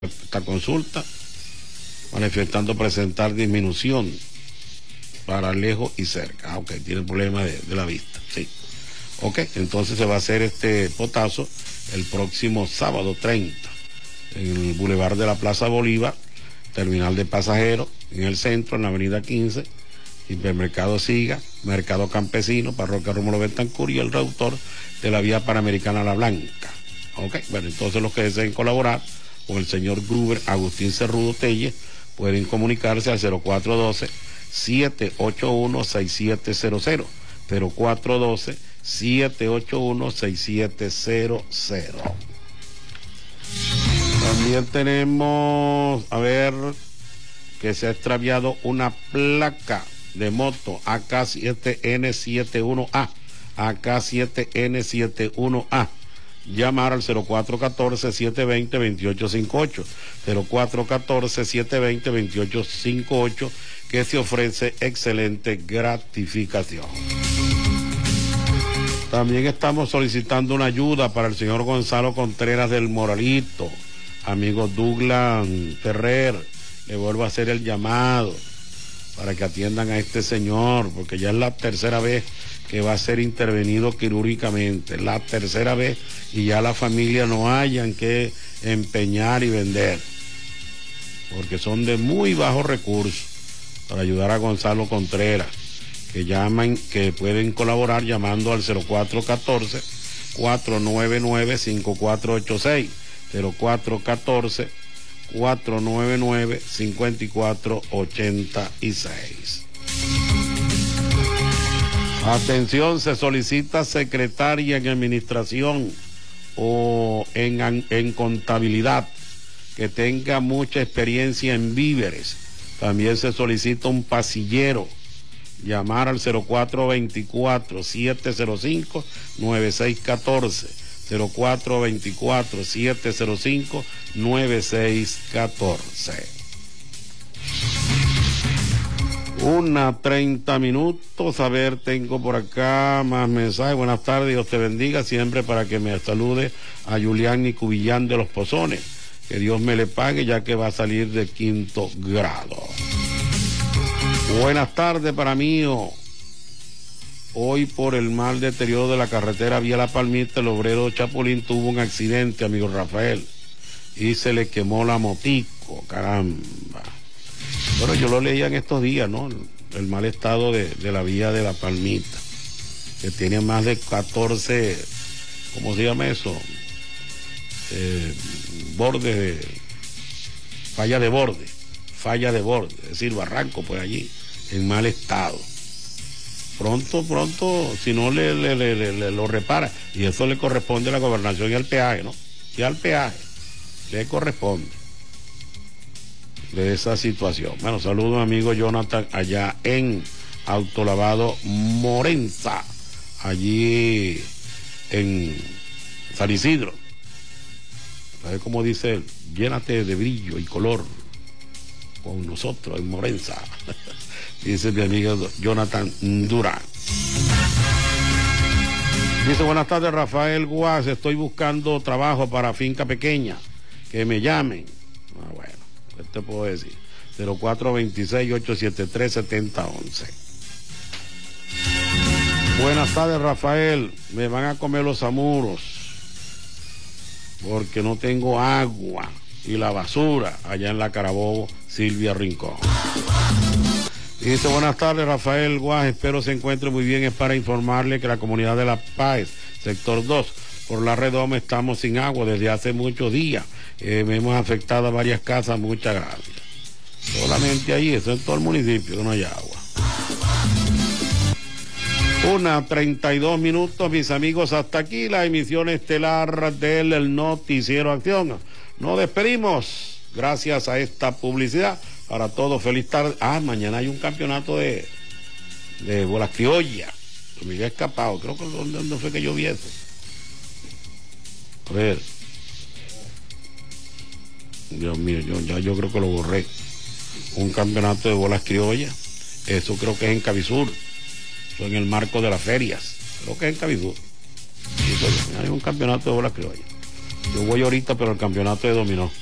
esta consulta, manifestando presentar disminución para lejos y cerca. Ok, tiene problema de la vista, sí. Ok, entonces se va a hacer este potazo el próximo sábado 30 en el Boulevard de la Plaza Bolívar, terminal de pasajeros, en el centro, en la avenida 15, Hipermercado Siga, Mercado Campesino, Parroquia Rómulo Betancourt y el reductor de la vía Panamericana La Blanca. Ok, bueno, entonces los que deseen colaborar con el señor Gruber Agustín Cerrudo Telle pueden comunicarse al 0412-781-6700, 0412-781-6700. También tenemos, a ver, que se ha extraviado una placa de moto AK7N71A, AK7N71A. Llamar al 0414-720-2858, 0414-720-2858, que se ofrece excelente gratificación. También estamos solicitando una ayuda para el señor Gonzalo Contreras del Moralito. Amigo Douglas Ferrer, le vuelvo a hacer el llamado para que atiendan a este señor, porque ya es la tercera vez que va a ser intervenido quirúrgicamente, la tercera vez, y ya la familia no hayan que empeñar y vender, porque son de muy bajos recursos, para ayudar a Gonzalo Contreras, que llaman, que pueden colaborar llamando al 0414-499-5486, 0414-499-5486. Atención, se solicita secretaria en administración o en contabilidad que tenga mucha experiencia en víveres. También se solicita un pasillero. Llamar al 0424-705-9614, 0424-705-9614. 1:30. A ver, tengo por acá más mensajes. Buenas tardes, Dios te bendiga siempre, para que me salude a Julián Nicubillán de Los Pozones. Que Dios me le pague, ya que va a salir de 5º grado. Buenas tardes para mí. Hoy, por el mal deterioro de la carretera vía La Palmita, el obrero Chapulín tuvo un accidente, amigo Rafael, y se le quemó la motico, caramba. Bueno, yo lo leía en estos días, ¿no? El mal estado de la vía de La Palmita, que tiene más de 14, ¿cómo se llama eso? Bordes falla de borde, es decir, barranco por allí, en mal estado. Pronto, si no le lo repara, y eso le corresponde a la gobernación y al peaje, ¿no? Y al peaje le corresponde de esa situación. Bueno, saludos, amigo Jonathan, allá en Autolavado Morenza, allí en San Isidro. ¿Sabes cómo dice él? Llénate de brillo y color con nosotros en Morenza. Dice mi amigo Jonathan Durán. Dice, buenas tardes, Rafael Guas, estoy buscando trabajo para finca pequeña, que me llamen. Bueno, ¿qué te puedo decir? 0426-873-7011. Buenas tardes, Rafael, me van a comer los amuros porque no tengo agua y la basura allá en la Carabobo, Silvia Rincón. Dice, buenas tardes, Rafael Guas, espero se encuentre muy bien. Es para informarle que la comunidad de La Paz, sector 2, por la Redoma, estamos sin agua desde hace muchos días. Hemos afectado a varias casas, muchas gracias. Solamente ahí, eso en todo el municipio que no hay agua. 1:32, mis amigos, hasta aquí la emisión estelar del Noticiero Acción. Nos despedimos gracias a esta publicidad. Para todos, feliz tarde. Mañana hay un campeonato de bolas criollas. Me había escapado, creo que ¿dónde fue que yo vi eso? A ver. Dios mío, yo creo que lo borré. Un campeonato de bolas criollas. Eso creo que es en Cabizur. Eso en el marco de las ferias. Creo que es en Cabizur. Hay un campeonato de bolas criollas. Yo voy ahorita, pero el campeonato de dominó.